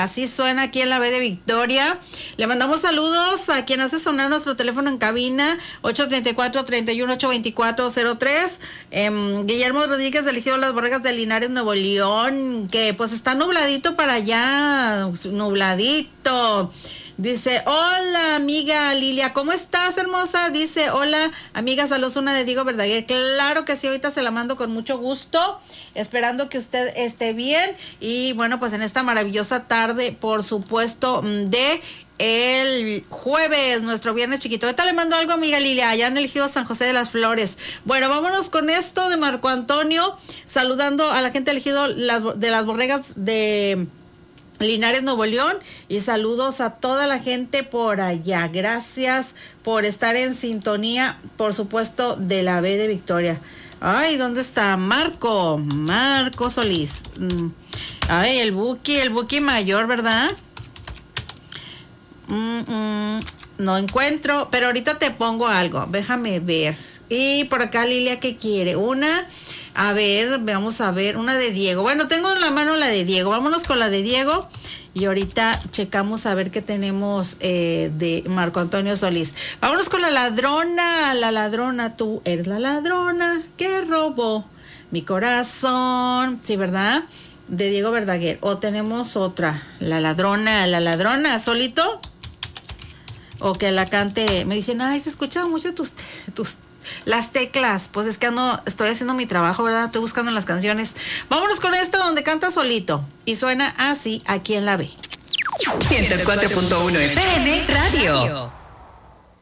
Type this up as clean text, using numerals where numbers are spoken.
así suena aquí en la B de Victoria. Le mandamos saludos a quien hace sonar nuestro teléfono en cabina, 834-31-824-03. Guillermo Rodríguez, del Ejido Las Borregas de Linares, Nuevo León, que pues está nubladito para allá, nubladito. Dice, hola amiga Lilia, ¿cómo estás, hermosa? Dice, hola amiga, saludos, una de Diego Verdaguer. Claro que sí, ahorita se la mando con mucho gusto, esperando que usted esté bien. Y bueno, pues en esta maravillosa tarde, por supuesto, de el jueves, nuestro viernes chiquito. Ahorita le mando algo, amiga Lilia, allá en el Ejido San José de las Flores. Bueno, vámonos con esto de Marco Antonio, saludando a la gente del Ejido de las Borregas de Linares, Nuevo León, y saludos a toda la gente por allá. Gracias por estar en sintonía, por supuesto, de la B de Victoria. Ay, ¿dónde está Marco Solís? Ay, el Buki mayor, ¿verdad? No encuentro, pero ahorita te pongo algo, déjame ver. Y por acá Lilia, ¿qué quiere? A ver, vamos a ver, una de Diego. Bueno, tengo en la mano la de Diego. Vámonos con la de Diego y ahorita checamos a ver qué tenemos de Marco Antonio Solís. Vámonos con la ladrona. Tú eres la ladrona que robó mi corazón. Sí, ¿verdad? De Diego Verdaguer. O tenemos otra, la ladrona, solito. O que la cante. Me dicen, ay, se escuchan mucho tus las teclas. Pues es que estoy haciendo mi trabajo, ¿verdad? Estoy buscando las canciones. Vámonos con esta donde canta solito y suena así aquí en la B. 104.1 FM Radio.